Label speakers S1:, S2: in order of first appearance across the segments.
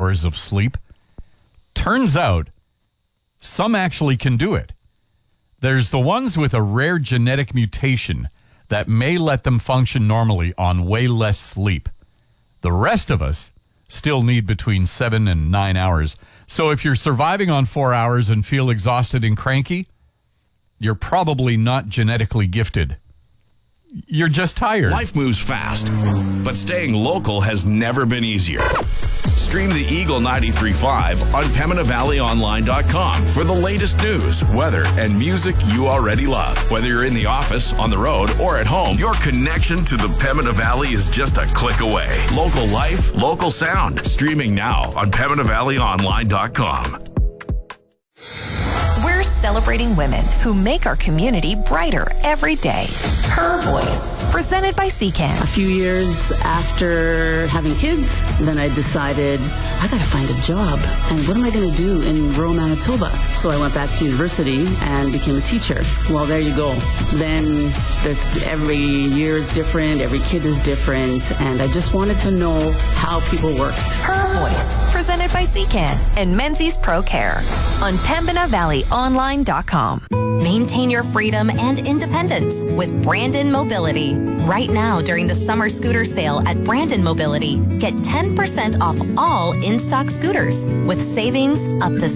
S1: hours of sleep. Turns out, some actually can do it. There's the ones with a rare genetic mutation that may let them function normally on way less sleep. The rest of us still need between 7 and 9 hours. So if you're surviving on 4 hours and feel exhausted and cranky, you're probably not genetically gifted. You're just tired.
S2: Life moves fast, but staying local has never been easier. Stream the Eagle 93.5 on PembinaValleyOnline.com for the latest news, weather, and music you already love. Whether you're in the office, on the road, or at home, your connection to the Pembina Valley is just a click away. Local life, local sound. Streaming now on PembinaValleyOnline.com.
S3: We're celebrating women who make our community brighter every day. Her Voice, presented by CCAN.
S4: A few years after having kids, then I decided I got to find a job. And what am I going to do in rural Manitoba? So I went back to university and became a teacher. Well, there you go. Then every year is different, every kid is different, and I just wanted to know how people worked.
S3: Her Voice, presented by CCAN and Menzies Pro Care on PembinaValleyOnline.com.
S5: Maintain your freedom and independence with Brandon Mobility. Right now, during the summer scooter sale at Brandon Mobility, get 10% off all in-stock scooters with savings up to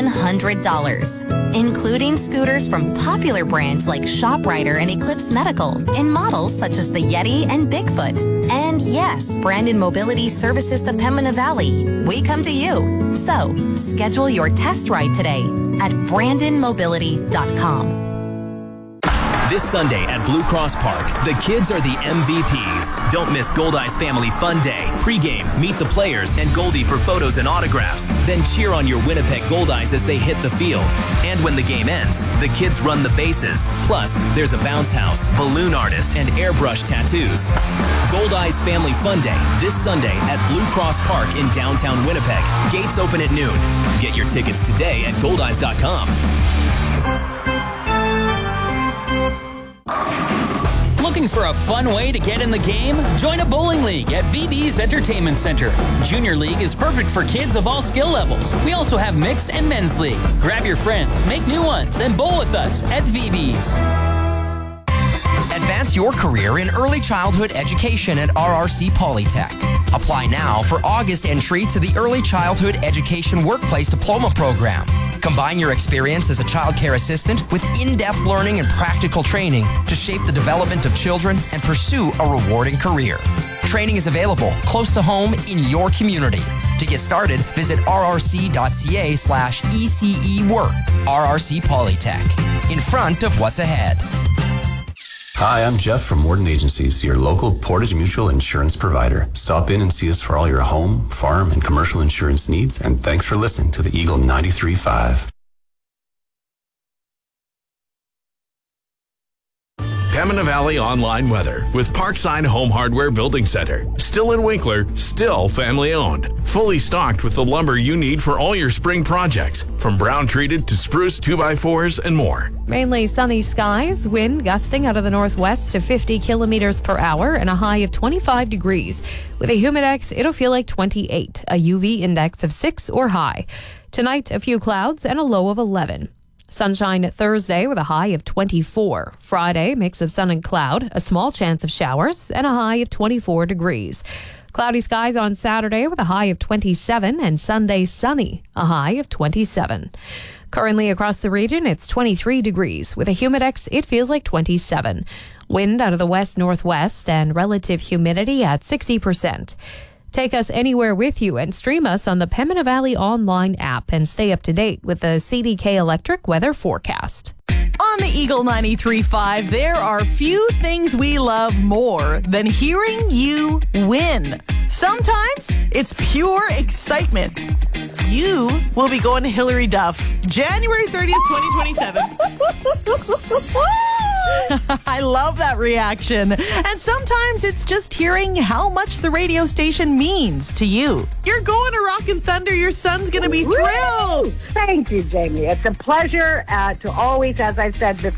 S5: $700, including scooters from popular brands like ShopRider and Eclipse Medical in models such as the Yeti and Bigfoot. And yes, Brandon Mobility services the Pembina Valley. We come to you. So, schedule your test ride today at BrandonMobility.com.
S6: This Sunday at Blue Cross Park, the kids are the MVPs. Don't miss Goldeyes Family Fun Day. Pre-game, meet the players and Goldie for photos and autographs. Then cheer on your Winnipeg Goldeyes as they hit the field. And when the game ends, the kids run the bases. Plus, there's a bounce house, balloon artist, and airbrush tattoos. Goldeyes Family Fun Day this Sunday at Blue Cross Park in downtown Winnipeg. Gates open at noon. Get your tickets today at Goldeyes.com.
S7: Looking for a fun way to get in the game? Join a bowling league at VB's Entertainment Center. Junior League is perfect for kids of all skill levels. We also have mixed and men's league. Grab your friends, make new ones, and bowl with us at VB's.
S8: Advance your career in early childhood education at RRC Polytech. Apply now for August entry to the Early Childhood Education Workplace Diploma Program. Combine your experience as a child care assistant with in-depth learning and practical training to shape the development of children and pursue a rewarding career. Training is available close to home in your community. To get started, visit rrc.ca/ECE Work. RRC Polytech. In front of what's ahead.
S9: Hi, I'm Jeff from Warden Agencies, your local Portage Mutual insurance provider. Stop in and see us for all your home, farm, and commercial insurance needs, and thanks for listening to the Eagle 93.5.
S2: Pembina Valley Online Weather with Parkside Home Hardware Building Center. Still in Winkler, still family owned. Fully stocked with the lumber you need for all your spring projects, from brown treated to spruce 2x4s and more.
S10: Mainly sunny skies, wind gusting out of the northwest to 50 kilometers per hour and a high of 25 degrees. With a humidex, it'll feel like 28, a UV index of 6 or high. Tonight, a few clouds and a low of 11. Sunshine Thursday with a high of 24. Friday, mix of sun and cloud, a small chance of showers, and a high of 24 degrees. Cloudy skies on Saturday with a high of 27, and Sunday sunny, a high of 27. Currently across the region, it's 23 degrees. With a humidex, it feels like 27. Wind out of the west-northwest and relative humidity at 60%. Take us anywhere with you and stream us on the Pembina Valley Online app and stay up to date with the CDK Electric weather forecast.
S11: On the Eagle 93.5, there are few things we love more than hearing you win. Sometimes it's pure excitement. You will be going to Hilary Duff January 30th, 2027. I love that reaction. And sometimes it's just hearing how much the radio station means to you. You're going to Rockin' Thunder. Your son's going to be thrilled.
S12: Thank you, Jamie. It's a pleasure to always, as I've said before,